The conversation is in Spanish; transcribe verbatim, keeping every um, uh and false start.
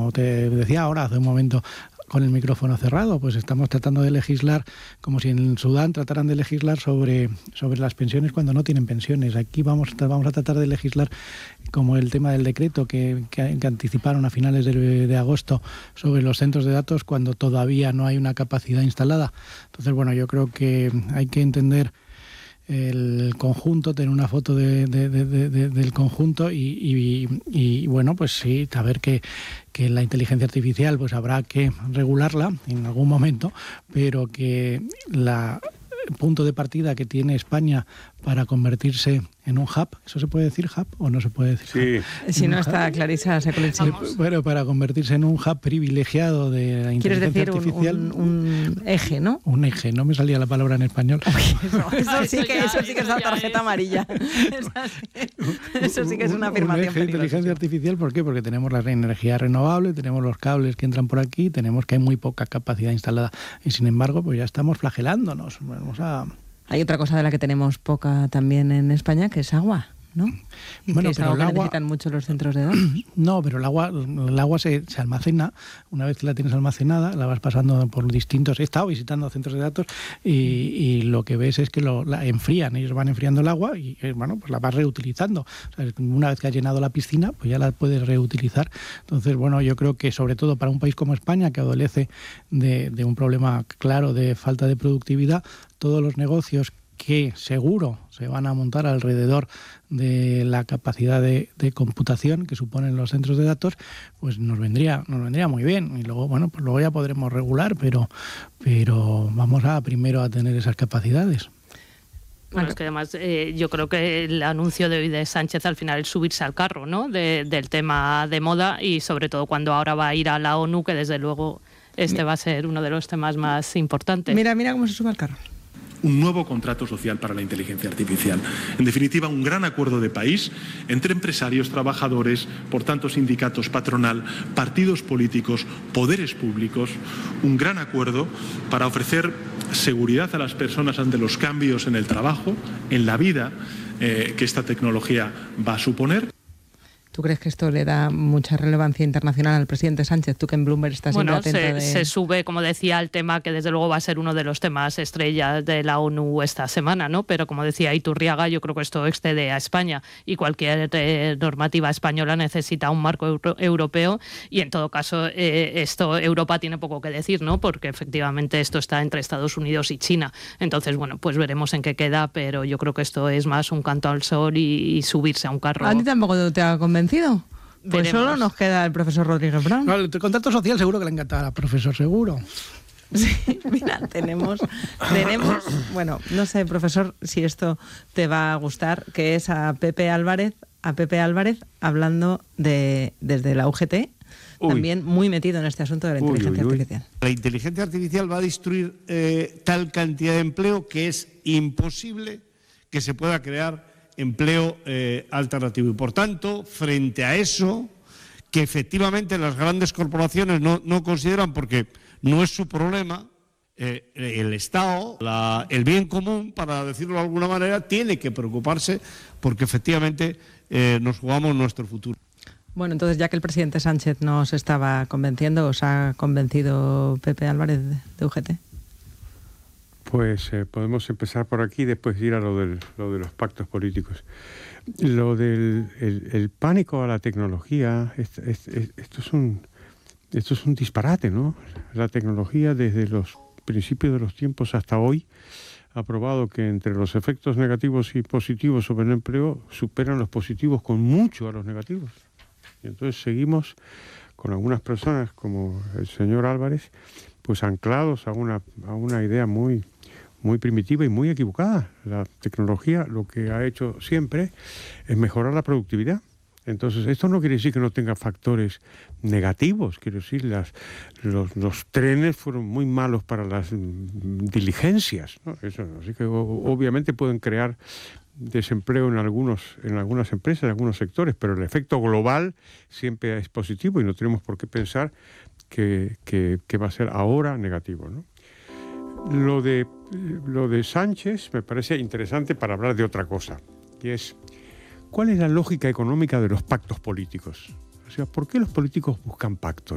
como te decía ahora hace un momento con el micrófono cerrado, pues estamos tratando de legislar como si en Sudán trataran de legislar sobre, sobre las pensiones cuando no tienen pensiones. Aquí vamos, vamos a tratar de legislar como el tema del decreto que, que, que anticiparon a finales de, de agosto sobre los centros de datos cuando todavía no hay una capacidad instalada. Entonces, bueno, yo creo que hay que entender el conjunto, tener una foto de, de, de, de, del conjunto y, y, y bueno, pues sí, saber que, que la inteligencia artificial pues habrá que regularla en algún momento, pero que la el punto de partida que tiene España para convertirse en un hub, ¿eso se puede decir hub o no se puede decir hub? Sí. Si no está Clarisa, se Bueno, para convertirse en un hub privilegiado de la inteligencia ¿Quieres decir artificial. Un, un, un eje, ¿no? Un eje, no me salía la palabra en español. Eso, eso, sí, que, eso sí que es una tarjeta amarilla. Eso sí que es una afirmación. Un eje de inteligencia artificial, ¿por qué? Porque tenemos la energía renovable, tenemos los cables que entran por aquí, tenemos que hay muy poca capacidad instalada y sin embargo pues ya estamos flagelándonos. Vamos a... Hay otra cosa de la que tenemos poca también en España, que es agua, ¿no? Bueno, que es pero algo el que agua... necesitan mucho los centros de datos. No, pero el agua, el agua se, se almacena. Una vez que la tienes almacenada, la vas pasando por distintos... He estado visitando centros de datos y, y lo que ves es que lo, la enfrían. Ellos van enfriando el agua y, bueno, pues la vas reutilizando. O sea, una vez que has llenado la piscina, pues ya la puedes reutilizar. Entonces, bueno, yo creo que sobre todo para un país como España, que adolece de, de un problema claro de falta de productividad, todos los negocios que seguro se van a montar alrededor de la capacidad de, de computación que suponen los centros de datos, pues nos vendría, nos vendría muy bien. Y luego, bueno, pues luego ya podremos regular, pero, pero vamos a primero a tener esas capacidades. Bueno, es que además eh, yo creo que el anuncio de hoy de Sánchez al final es subirse al carro, ¿no? De, del tema de moda y sobre todo cuando ahora va a ir a la ONU, que desde luego este va a ser uno de los temas más importantes. Mira, mira cómo se sube al carro. Un nuevo contrato social para la inteligencia artificial. En definitiva, un gran acuerdo de país entre empresarios, trabajadores, por tanto sindicatos, patronal, partidos políticos, poderes públicos, un gran acuerdo para ofrecer seguridad a las personas ante los cambios en el trabajo, en la vida eh, que esta tecnología va a suponer. ¿Tú crees que esto le da mucha relevancia internacional al presidente Sánchez? Tú que en Bloomberg estás bueno, siempre atento se, de... se sube, como decía, al tema que desde luego va a ser uno de los temas estrellas de la ONU esta semana, ¿no? Pero como decía Iturriaga, yo creo que esto excede a España y cualquier eh, normativa española necesita un marco euro, europeo y en todo caso eh, esto Europa tiene poco que decir, ¿no? Porque efectivamente esto está entre Estados Unidos y China. Entonces, bueno, pues veremos en qué queda, pero yo creo que esto es más un canto al sol y, y subirse a un carro. ¿A ti tampoco te ha convencido? Pues Veremos. Solo nos queda el profesor Rodríguez Brown. No, el contrato social seguro que le encantará al profesor, seguro. Sí, mira, tenemos, tenemos, bueno, no sé, profesor, si esto te va a gustar, que es a Pepe Álvarez, a Pepe Álvarez hablando de desde la U G T, uy, también muy metido en este asunto de la inteligencia uy, uy, uy. artificial. La inteligencia artificial va a destruir eh, tal cantidad de empleo que es imposible que se pueda crear empleo eh, alternativo. Y por tanto, frente a eso, que efectivamente las grandes corporaciones no, no consideran, porque no es su problema, eh, el Estado, la, el bien común, para decirlo de alguna manera, tiene que preocuparse porque efectivamente eh, nos jugamos nuestro futuro. Bueno, entonces ya que el presidente Sánchez nos estaba convenciendo, ¿os ha convencido Pepe Álvarez de, de U G T? Pues eh, podemos empezar por aquí y después ir a lo, del, lo de los pactos políticos. Lo del el, el pánico a la tecnología, es, es, es, esto, es un, esto es un disparate, ¿no? La tecnología desde los principios de los tiempos hasta hoy ha probado que entre los efectos negativos y positivos sobre el empleo superan los positivos con mucho a los negativos. Y entonces seguimos con algunas personas como el señor Álvarez, pues anclados a una, a una idea muy... muy primitiva y muy equivocada. La tecnología lo que ha hecho siempre es mejorar la productividad. Entonces, esto no quiere decir que no tenga factores negativos. Quiero decir, las, los, los trenes fueron muy malos para las diligencias, ¿no? Eso, así que o, obviamente pueden crear desempleo en algunos en algunas empresas, en algunos sectores, pero el efecto global siempre es positivo y no tenemos por qué pensar que, que, que va a ser ahora negativo, ¿no? Lo de, lo de Sánchez me parece interesante para hablar de otra cosa, que es, ¿cuál es la lógica económica de los pactos políticos? O sea, ¿por qué los políticos buscan pactos?